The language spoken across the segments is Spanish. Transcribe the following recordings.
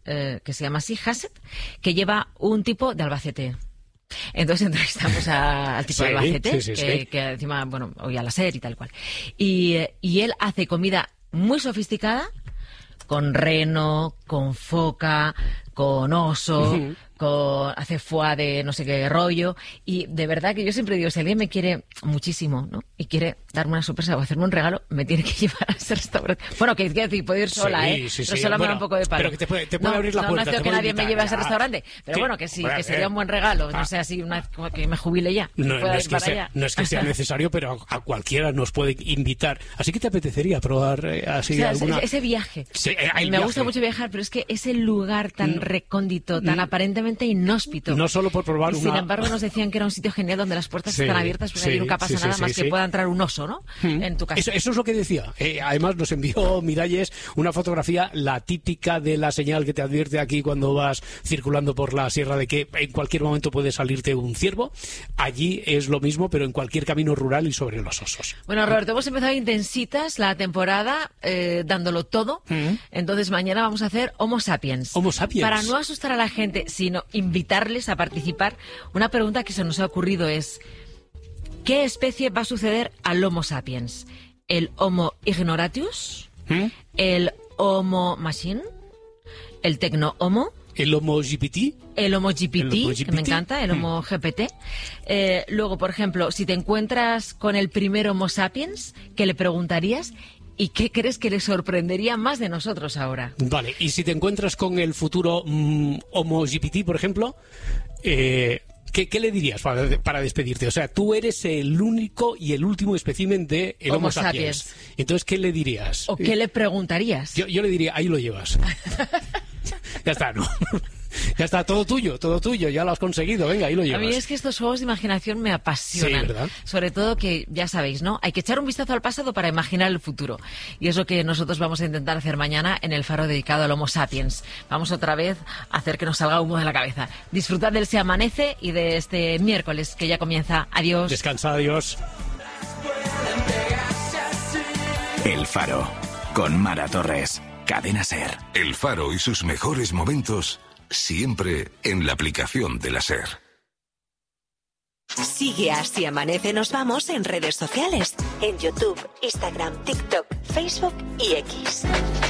que se llama así, Hassett, que lleva un tipo de Albacete. Entonces entrevistamos al tipo de Albacete, que encima, bueno, oía la SER y tal cual. Y él hace comida muy sofisticada, con reno, con foca, con oso, hace foie de no sé qué rollo, y de verdad que yo siempre digo, si alguien me quiere muchísimo, ¿no?, y quiere darme una sorpresa o hacerme un regalo, me tiene que llevar a ese restaurante. Bueno, que quiero decir, puedo ir sola, pero sola me da un poco de palo. Pero que te puede abrir la puerta. No creo que nadie me lleve a ese restaurante, pero bueno, que sí, que sería un buen regalo, no sé, así que me jubile ya. No es que sea necesario, pero a cualquiera nos puede invitar. Así que te apetecería probar así alguna... Ese viaje. Sí, me gusta mucho viajar, pero es que ese lugar tan recóndito, tan aparentemente inhóspito. No solo por probar Sin embargo, nos decían que era un sitio genial donde las puertas están abiertas, porque allí nunca pasa nada más que pueda entrar un oso, ¿no? En tu casa. Eso es lo que decía. Además, nos envió Miralles una fotografía, la típica de la señal que te advierte aquí cuando vas circulando por la sierra de que en cualquier momento puede salirte un ciervo. Allí es lo mismo, pero en cualquier camino rural y sobre los osos. Bueno, Roberto, hemos empezado intensitas la temporada, dándolo todo. Entonces, mañana vamos a hacer Homo Sapiens. Homo Sapiens. Para no asustar a la gente, sino invitarles a participar, una pregunta que se nos ha ocurrido es: ¿qué especie va a suceder al Homo Sapiens? ¿El Homo Ignoratius? ¿El Homo Machine? ¿El Tecno Homo? ¿El Homo GPT? El Homo GPT, que me encanta, el Homo GPT. Luego, por ejemplo, si te encuentras con el primer Homo Sapiens, ¿qué le preguntarías? ¿Y qué crees que le sorprendería más de nosotros ahora? Vale, y si te encuentras con el futuro Homo GPT, por ejemplo, ¿qué le dirías para despedirte? O sea, tú eres el único y el último espécimen de el Homo sapiens. Entonces, ¿qué le dirías? ¿O qué le preguntarías? Yo le diría, ahí lo llevas. Ya está, ¿no? Ya está, todo tuyo, ya lo has conseguido, venga, ahí lo llevas. A mí es que estos juegos de imaginación me apasionan. Sí, ¿verdad? Sobre todo que, ya sabéis, ¿no? Hay que echar un vistazo al pasado para imaginar el futuro. Y es lo que nosotros vamos a intentar hacer mañana en el faro dedicado al Homo Sapiens. Vamos otra vez a hacer que nos salga humo de la cabeza. Disfrutad del Se Amanece y de este miércoles que ya comienza. Adiós. Descansa, adiós. El Faro, con Mara Torres, Cadena SER. El Faro y sus mejores momentos siempre en la aplicación de la SER. Sigue a Si Amanece Nos Vamos en redes sociales, en YouTube, Instagram, TikTok, Facebook y X.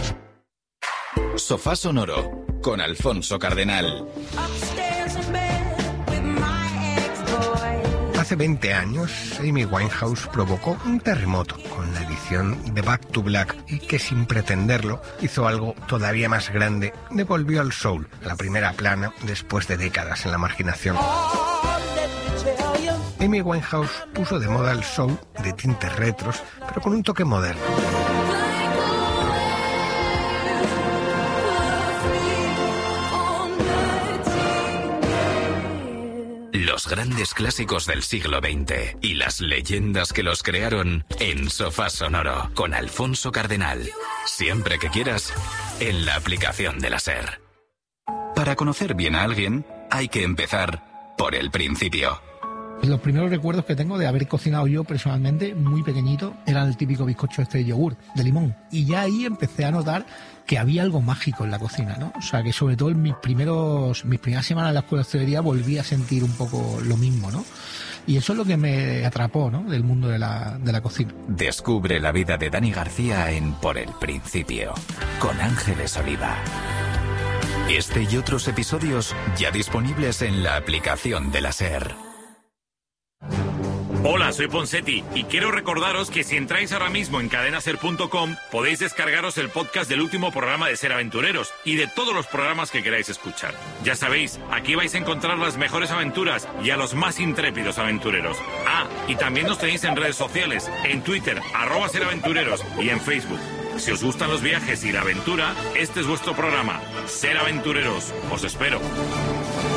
Sofá Sonoro, con Alfonso Cardenal. Hace 20 años, Amy Winehouse provocó un terremoto con la edición de Back to Black y que, sin pretenderlo, hizo algo todavía más grande. Devolvió al soul a la primera plana después de décadas en la marginación. Amy Winehouse puso de moda el soul de tintes retros, pero con un toque moderno. Los grandes clásicos del siglo XX y las leyendas que los crearon en Sofá Sonoro con Alfonso Cardenal. Siempre que quieras, en la aplicación de la SER. Para conocer bien a alguien, hay que empezar por el principio. Los primeros recuerdos que tengo de haber cocinado yo personalmente, muy pequeñito, era el típico bizcocho de yogur, de limón. Y ya ahí empecé a notar que había algo mágico en la cocina, ¿no? O sea, que sobre todo en mis primeras semanas en la escuela de hostelería volví a sentir un poco lo mismo, ¿no? Y eso es lo que me atrapó, ¿no?, del mundo de la cocina. Descubre la vida de Dani García en Por el Principio, con Ángeles Oliva. Este y otros episodios ya disponibles en la aplicación de la SER. Hola, soy Ponseti y quiero recordaros que si entráis ahora mismo en cadenaser.com podéis descargaros el podcast del último programa de Ser Aventureros y de todos los programas que queráis escuchar. Ya sabéis, aquí vais a encontrar las mejores aventuras y a los más intrépidos aventureros. Ah, y también nos tenéis en redes sociales, en Twitter, @seraventureros y en Facebook. Si os gustan los viajes y la aventura, este es vuestro programa, Ser Aventureros. Os espero.